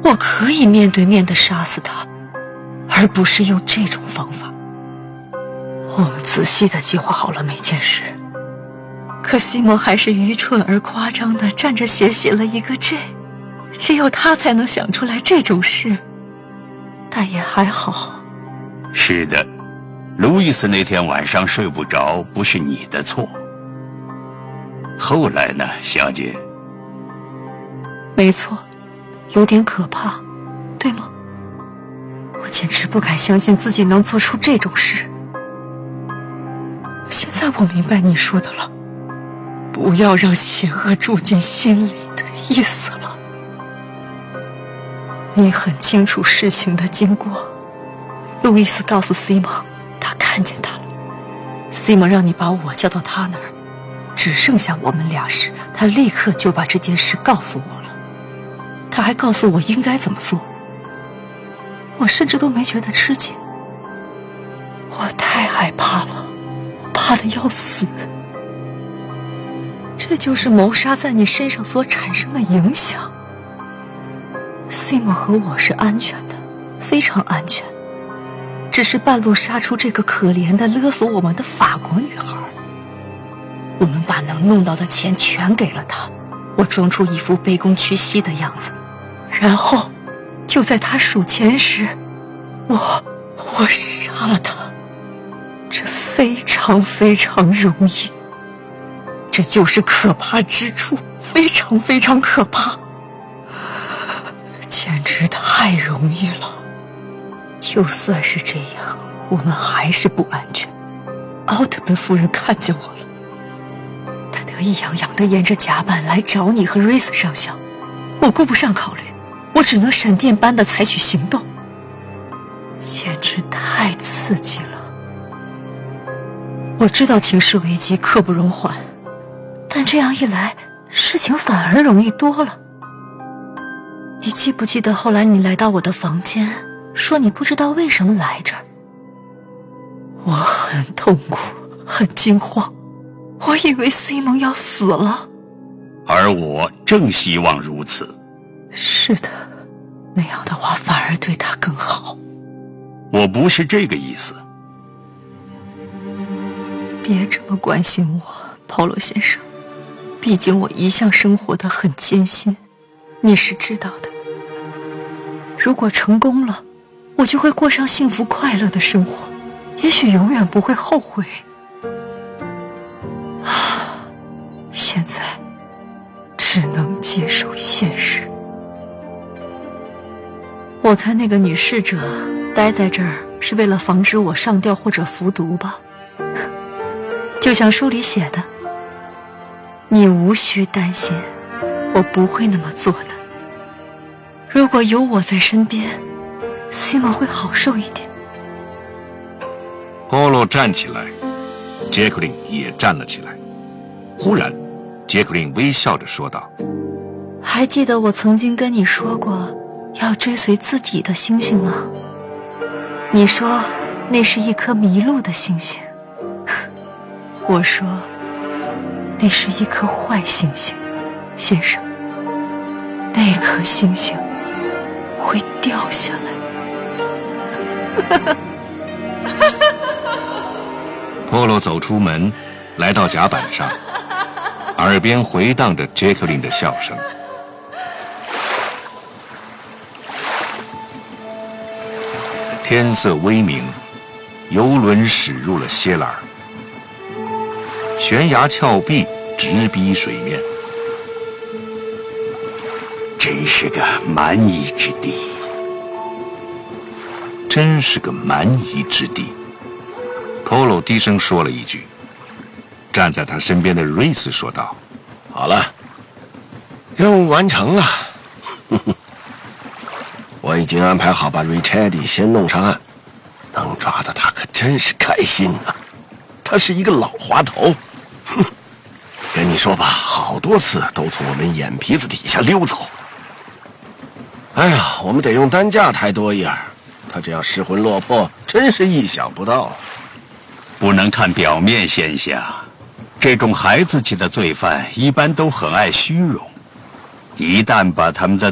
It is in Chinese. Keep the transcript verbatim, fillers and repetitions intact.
我可以面对面地杀死他，而不是用这种方法。我们仔细地计划好了每件事，可西蒙还是愚蠢而夸张地站着写写了一个 J， 只有他才能想出来这种事。但也还好。 是的，路易斯那天晚上睡不着，不是你的错。后来呢，小姐？ 没错，有点可怕，对吗？我简直不敢相信自己能做出这种事。现在我明白你说的了，不要让邪恶住进心里的意思了。你很清楚事情的经过，路易斯告诉西蒙，他看见他了。西蒙让你把我叫到他那儿，只剩下我们俩时，他立刻就把这件事告诉我了。他还告诉我应该怎么做，我甚至都没觉得吃惊。我太害怕了，怕得要死。这就是谋杀在你身上所产生的影响。西蒙和我是安全的，非常安全，只是半路杀出这个可怜的勒索我们的法国女孩。我们把能弄到的钱全给了她，我装出一副卑躬屈膝的样子，然后就在她数钱时，我我杀了她。这非常非常容易，这就是可怕之处，非常非常可怕，简直太容易了。就算是这样，我们还是不安全。奥特曼夫人看见我了，她得意洋洋地沿着甲板来找你和瑞斯上校，我顾不上考虑，我只能闪电般地采取行动，简直太刺激了。我知道情势危机，刻不容缓，但这样一来，事情反而容易多了。你记不记得后来你来到我的房间，说你不知道为什么来这儿？我很痛苦，很惊慌，我以为西蒙要死了。 而我正希望如此。 是的，那样的话反而对他更好。 我不是这个意思。 别这么关心我，保罗先生，毕竟我一向生活得很艰辛，你是知道的。如果成功了，我就会过上幸福快乐的生活，也许永远不会后悔。啊，现在只能接受现实。我猜那个女侍者待在这儿是为了防止我上吊或者服毒吧。就像书里写的，你无需担心，我不会那么做的。如果有我在身边，西蒙会好受一点。 波洛站起来，杰克琳也站了起来。忽然，杰克琳微笑着说道：“ 还记得我曾经跟你说过要追随自己的星星吗？你说那是一颗迷路的星星。我说那是一颗坏星星，先生，那颗星星会掉下来。 波洛走出门，来到甲板上，耳边回荡着杰克琳的笑声。天色微明，游轮驶入了歇拉尔。悬崖峭壁直逼水面， 真是个蛮夷之地。 真是个蛮夷之地。Polo 低声说了一句。站在他身边的瑞斯说道：“ 好了，任务完成了。我已经安排好把瑞查迪先弄上岸，能抓到他可真是开心啊！他是一个老滑头。哼，跟你说吧，好多次都从我们眼皮子底下溜走。哎呀，我们得用担架抬多一点，他这样失魂落魄，真是意想不到。 不能看表面现象，这种孩子气的罪犯一般都很爱虚荣，一旦把他们的